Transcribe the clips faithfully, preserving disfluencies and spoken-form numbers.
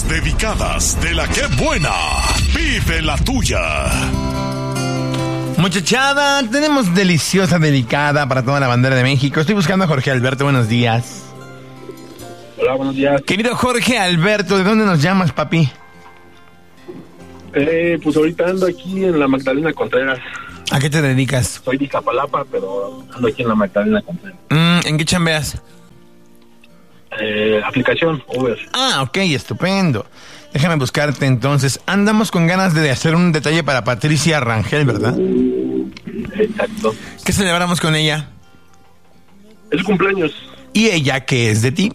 dedicadas de la que buena. Vive la tuya. Muchachada, tenemos deliciosa dedicada para toda la bandera de México. Estoy buscando a Jorge Alberto, buenos días. Hola, buenos días. Querido Jorge Alberto, ¿de dónde nos llamas, papi? Eh, pues ahorita ando aquí en la Magdalena Contreras. ¿A qué te dedicas? Soy de Iztapalapa, pero ando aquí en la Magdalena Contreras. Mm, ¿En qué chambeas? Eh, aplicación, Uber. Ah, ok, estupendo. Déjame buscarte entonces. Andamos con ganas de hacer un detalle para Patricia Rangel, ¿verdad? Exacto. ¿Qué celebramos con ella? Es su cumpleaños. ¿Y ella qué es de ti?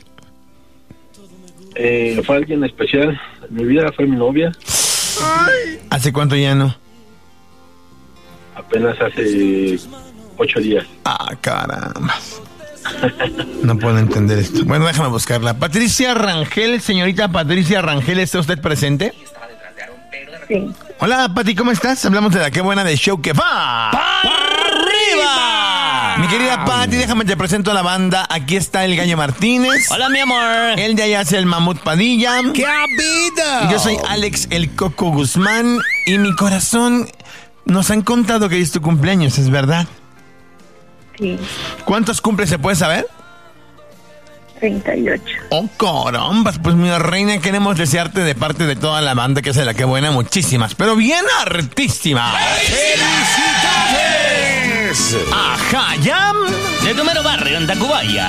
Eh, fue alguien especial en mi vida, fue mi novia. Ay. ¿Hace cuánto ya no? Apenas hace ocho días. Ah, caramba. No puedo entender esto. Bueno, déjame buscarla. Patricia Rangel, señorita Patricia Rangel, ¿está usted presente? Sí. Hola, Pati, ¿cómo estás? Hablamos de la que buena de show que va ¡para arriba! Mi querida Pati, déjame te presento a la banda. Aquí está el Gallo Martínez. Hola, mi amor. El de allá es el Mamut Padilla. ¡Qué habido! Yo soy Alex el Coco Guzmán. Y mi corazón, nos han contado que es tu cumpleaños, ¿es verdad? Sí. ¿Cuántos cumples se puede saber? treinta y ocho. Oh, carambas, pues mi reina, queremos desearte de parte de toda la banda que es la que buena, muchísimas, pero bien hartísimas. ¡Felicidades! Ajá, ya. De tu mero barrio, en Tacubaya.